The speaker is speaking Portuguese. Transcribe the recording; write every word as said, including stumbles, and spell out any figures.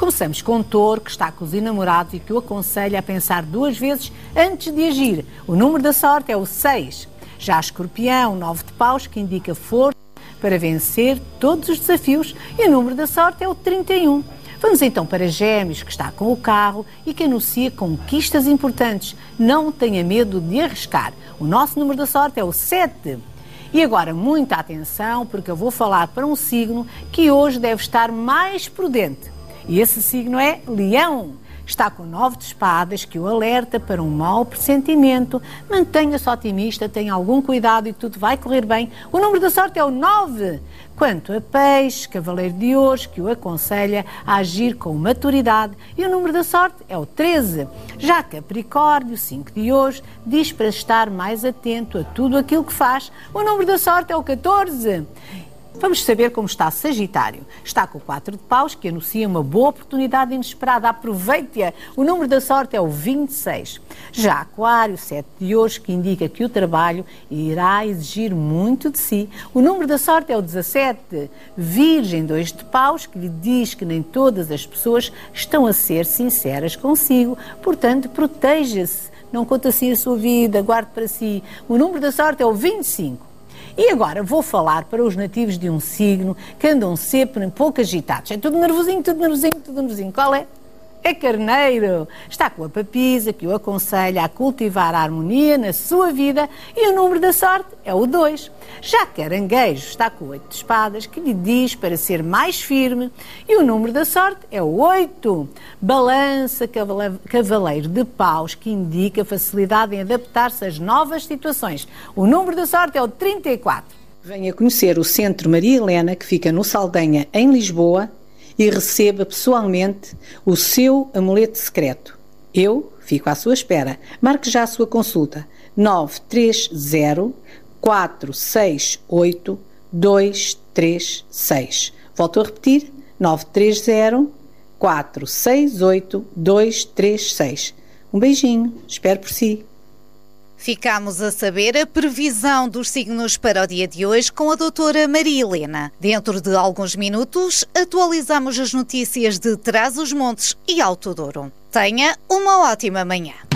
Começamos com Touro, que está com os enamorados e que o aconselha a pensar duas vezes antes de agir. O número da sorte é o seis. Já Escorpião, nove de paus, que indica força para vencer todos os desafios, e o número da sorte é o trinta e um. Vamos então para Gêmeos, que está com o carro e que anuncia conquistas importantes. Não tenha medo de arriscar. O nosso número da sorte é o sete. E agora, muita atenção, porque eu vou falar para um signo que hoje deve estar mais prudente. E esse signo é Leão. Está com nove de espadas, que o alerta para um mau pressentimento. Mantenha-se otimista, tenha algum cuidado e tudo vai correr bem. O número da sorte é o nove. Quanto a Peixe, cavaleiro de Ouros, que o aconselha a agir com maturidade. E o número da sorte é o treze. Já Capricórnio, cinco de Ouros, diz para estar mais atento a tudo aquilo que faz. O número da sorte é o catorze. Vamos saber como está Sagitário. Está com o quatro de paus, que anuncia uma boa oportunidade inesperada. Aproveite-a. O número da sorte é o vinte e seis. Já Aquário, sete de ouros, que indica que o trabalho irá exigir muito de si. O número da sorte é o dezassete. Virgem, dois de paus, que lhe diz que nem todas as pessoas estão a ser sinceras consigo. Portanto, proteja-se. Não conte assim a sua vida, guarde para si. O número da sorte é o vinte e cinco. E agora vou falar para os nativos de um signo que andam sempre um pouco agitados. É tudo nervosinho, tudo nervosinho, tudo nervosinho. Qual é? É Carneiro. Está com a papisa, que o aconselha a cultivar a harmonia na sua vida, e o número da sorte é o dois. Já Caranguejo está com o oito de espadas, que lhe diz para ser mais firme, e o número da sorte é o oito. Balança, cavaleiro de paus, que indica facilidade em adaptar-se às novas situações. O número da sorte é o trinta e quatro. Venha conhecer o Centro Maria Helena, que fica no Saldanha, em Lisboa, e receba pessoalmente o seu amuleto secreto. Eu fico à sua espera. Marque já a sua consulta. nove três zero, quatro seis oito, dois três seis. Volto a repetir. nove três zero, quatro seis oito, dois três seis. Um beijinho. Espero por si. Ficámos a saber a previsão dos signos para o dia de hoje com a doutora Maria Helena. Dentro de alguns minutos, atualizamos as notícias de Trás-os-Montes e Alto Douro. Tenha uma ótima manhã.